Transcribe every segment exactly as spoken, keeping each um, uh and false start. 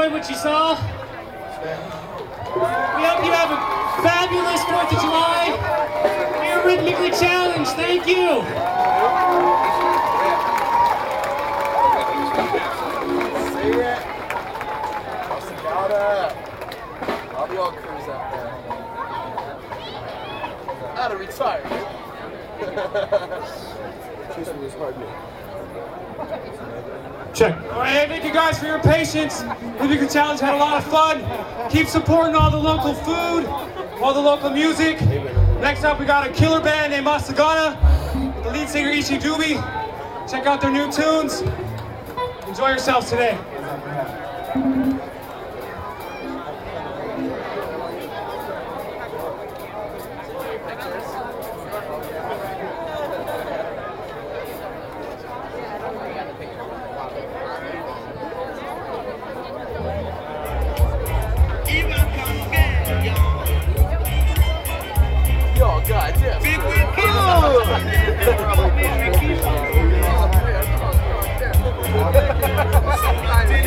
enjoyed what you saw. We hope you have a fabulous fourth of July. You're rhythmically challenged. Thank you. See it? I'll be all cruise out there. Out of retirement. Check. All right, thank you guys for your patience. Rhythmically Challenge had a lot of fun. Keep supporting all the local food, all the local music. Next up, we got a killer band named Masagana, with the lead singer Ishi Dubi. Check out their new tunes. Enjoy yourselves today. Yo, goddamn. Big win kill.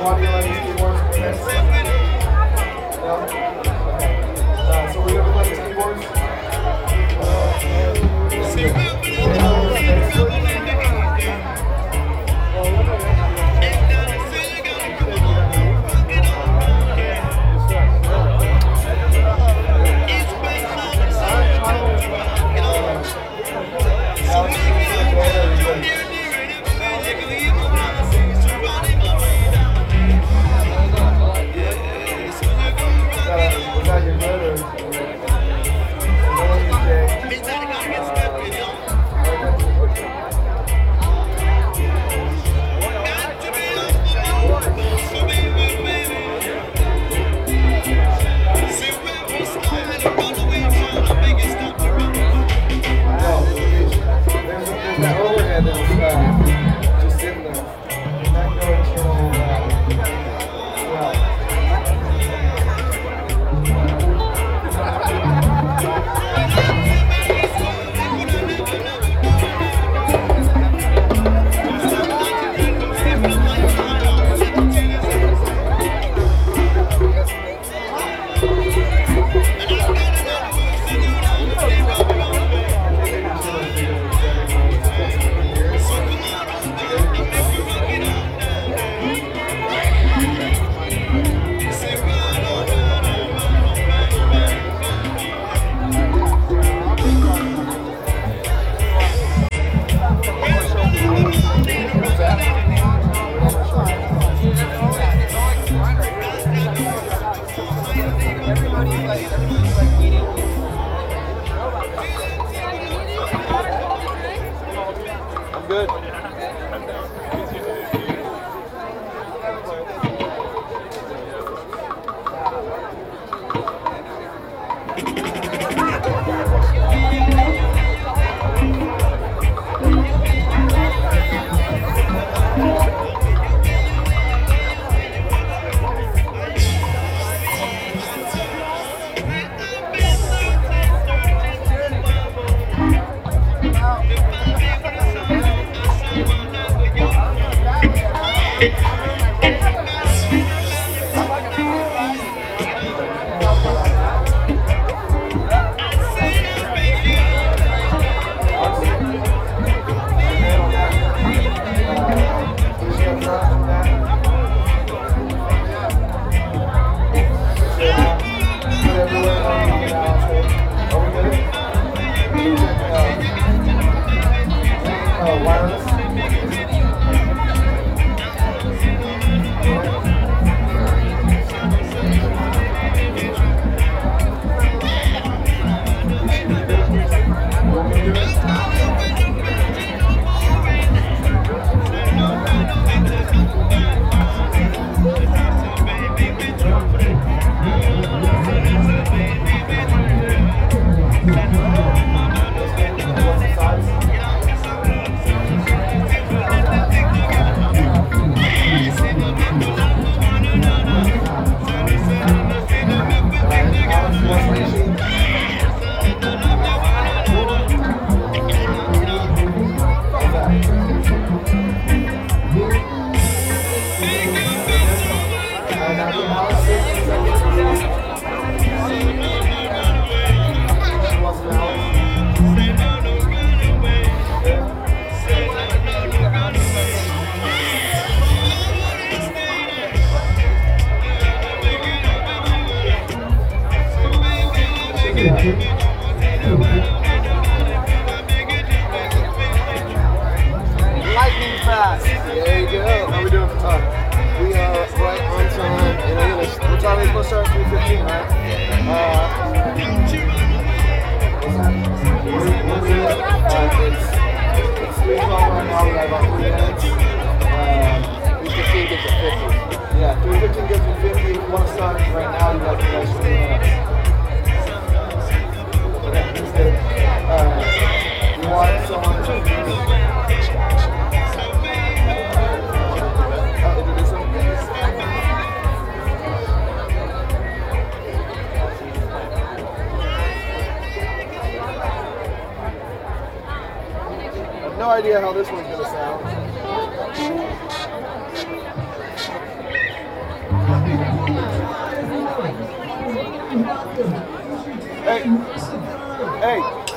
audio on these keyboards? No? Uh, so we're going to play these keyboards? Lightning fast. There you go. How we doing for time? We are right on time. And I'm gonna, what time are we supposed to start? three fifteen, right? Uh, uh, it's, it's three twelve right now. We got about three minutes. Uh, three fifteen gets to fifty. Yeah, three fifteen gets to fifty. If you want to start right now, you got the extra three minutes. Okay, that's good. Uh, you want someone to no idea how this one's gonna sound. Hey, hey.